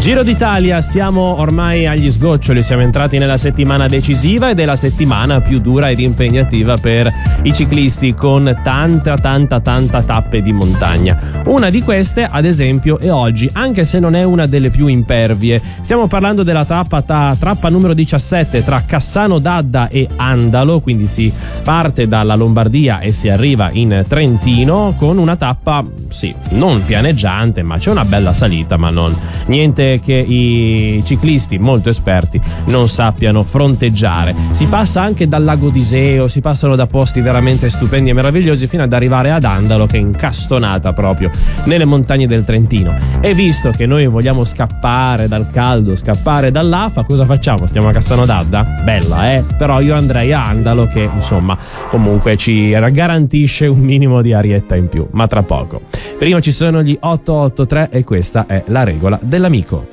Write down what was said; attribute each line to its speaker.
Speaker 1: Giro d'Italia, siamo ormai agli sgoccioli, siamo entrati nella settimana decisiva ed è la settimana più dura ed impegnativa per i ciclisti, con tanta tappe di montagna. Una di queste, ad esempio, è oggi, anche se non è una delle più impervie. Stiamo parlando della tappa numero 17 tra Cassano d'Adda e Andalo, quindi si parte dalla Lombardia e si arriva in Trentino con una tappa, sì, non pianeggiante, ma c'è una bella salita, ma non niente che i ciclisti molto esperti non sappiano fronteggiare. Si passa anche dal lago d'Iseo, si passano da posti veramente stupendi e meravigliosi fino ad arrivare ad Andalo, che è incastonata proprio nelle montagne del Trentino. E visto che noi vogliamo scappare dal caldo, scappare dall'afa, cosa facciamo? Stiamo a Cassano d'Adda? Bella, però io andrei a Andalo, che insomma comunque ci garantisce un minimo di arietta in più, ma tra poco. Prima ci sono gli 883 e questa è la regola dell'amico.